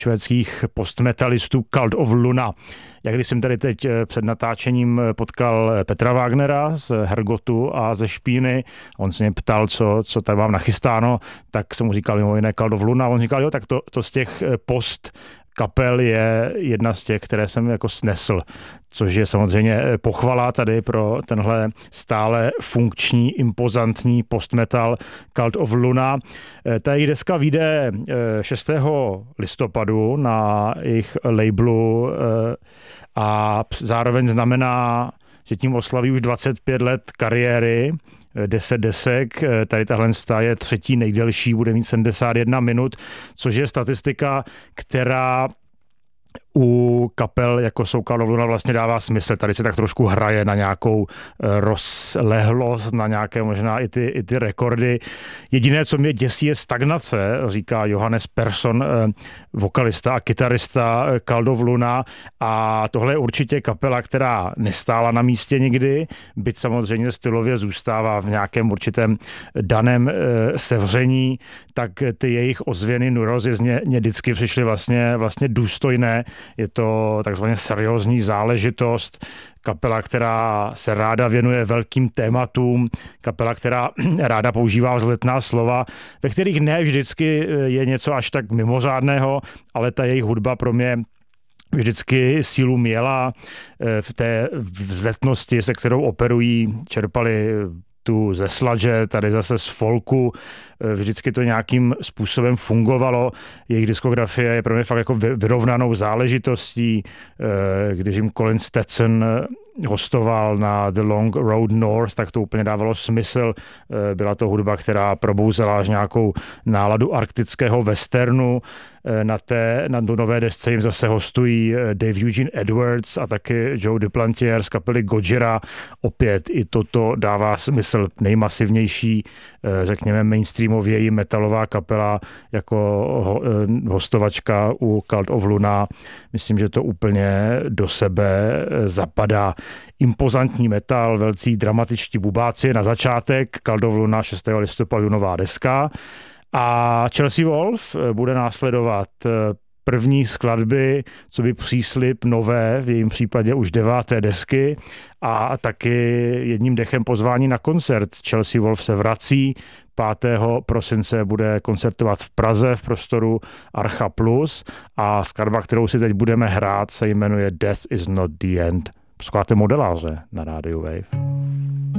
švédských postmetalistů Cult of Luna. Jak když jsem tady teď před natáčením potkal Petra Wagnera z Hergotu a ze Špíny, on se mě ptal, co tady mám nachystáno, tak jsem mu říkal mimo jiné Cult of Luna. On říkal, jo, tak to z těch post kapel je jedna z těch, které jsem jako snesl, což je samozřejmě pochvala tady pro tenhle stále funkční, impozantní postmetal Cult of Luna. Ta jejich deska vyjde 6. listopadu na jejich labelu a zároveň znamená, že tím oslaví už 25 let kariéry, 10 desek, tady tahle je třetí nejdelší, bude mít 71 minut, což je statistika, která u kapel, jako jsou Cult of Luna, vlastně dává smysl. Tady se tak trošku hraje na nějakou rozlehlost, na nějaké možná i ty rekordy. Jediné, co mě děsí, je stagnace, říká Johannes Persson, vokalista a kytarista Cult of Luna. A tohle je určitě kapela, která nestála na místě nikdy, byť samozřejmě stylově zůstává v nějakém určitém daném sevření, tak ty jejich ozvěny Neurosis mě vždycky přišly vlastně důstojné. Je to takzvaně seriózní záležitost, kapela, která se ráda věnuje velkým tématům, kapela, která ráda používá vzletná slova, ve kterých ne vždycky je něco až tak mimořádného, ale ta jejich hudba pro mě vždycky sílu měla v té vzletnosti, se kterou operují, čerpali tu ze sludge, tady zase z folku, vždycky to nějakým způsobem fungovalo. Jejich diskografie je pro mě fakt jako vyrovnanou záležitostí, když jim Colin Stetson hostoval na The Long Road North, tak to úplně dávalo smysl. Byla to hudba, která probouzela až nějakou náladu arktického westernu. Na nové desce jim zase hostují Dave Eugene Edwards a taky Joe Duplantier z kapely Gojira. Opět i toto dává smysl. Nejmasivnější, řekněme, mainstreamověji metalová kapela jako hostovačka u Cult of Luna. Myslím, že to úplně do sebe zapadá. Impozantní metal, velcí dramatičtí bubáci na začátek. Cult of Luna 6. listopadu nová deska. A Chelsea Wolf bude následovat první skladby, co by příslib nové, v jejím případě už 9. desky a taky jedním dechem pozvání na koncert. Chelsea Wolf se vrací, 5. prosince bude koncertovat v Praze v prostoru Archa Plus a skladba, kterou si teď budeme hrát, se jmenuje Death is not the end. Posloucháte Modeláře na rádiu Wave.